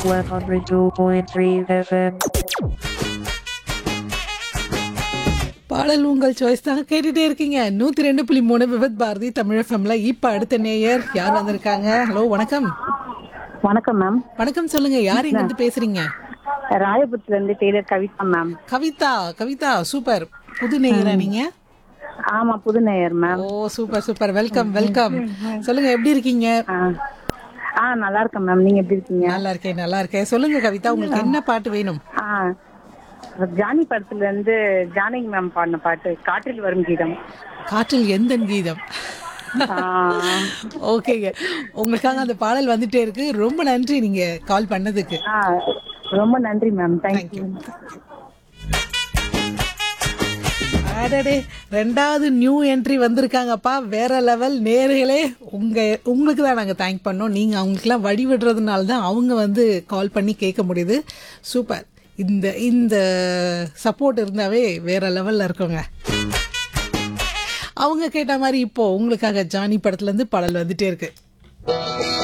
102.3 FM. பாடல் உங்கள் choice தாங்க கேட்டுட்டே இருக்கீங்க. 102.3 விவத் பாரதி தமிழ் எஃப்எம்ல. இப்ப அடுத்த நேயர் யார் வந்திருக்காங்க? ஹலோ, வணக்கம். வணக்கம் மேம். வணக்கம், சொல்லுங்க. யார் இங்க இருந்து பேசுறீங்க? ராயபுரத்துல இருந்து Taylor Kavitha ma'am. Kavitha. Kavitha super. புது நேயரா நீங்க? ஆமா, புது நேயர் மேம். ஓ, சூப்பர் சூப்பர். Welcome welcome. சொல்லுங்க, எப்படி இருக்கீங்க? நல்லா இருக்கேன் மேம். நீங்க எப்படி இருக்கீங்க? நல்லா இருக்கேன் நல்லா இருக்கேன். சொல்லுங்க கவிதா, உங்களுக்கு என்ன பாட்டு வேணும்? ஜானி படத்துல இருந்து ஜானகி மேம் பாடின பாட்டு காற்றில் வரும் கீதம். காற்றில் எந்த கீதம்? ஓகேங்க, உங்களுக்காக அந்த பாடல் வந்துட்டே இருக்கு. ரொம்ப நன்றி நீங்க கால் பண்ணதுக்கு. ரொம்ப நன்றி மேம். தேங்க்யூ. அடடே, ரெண்டாவது நியூ என்ட்ரி வந்திருக்காங்கப்பா. வேற லெவல் நேர்களே. உங்களுக்கு தான் நாங்கள் தேங்க் பண்ணோம். நீங்கள் அவங்களுக்குலாம் வழி விடுறதுனால தான் அவங்க கால் பண்ணி கேட்க முடியுது. சூப்பர். இந்த சப்போர்ட் இருந்தாவே வேற லெவலில் இருக்குங்க. அவங்க கேட்ட மாதிரி இப்போ உங்களுக்காக ஜானி படத்துலேருந்து பாடல் வந்துட்டே இருக்கு.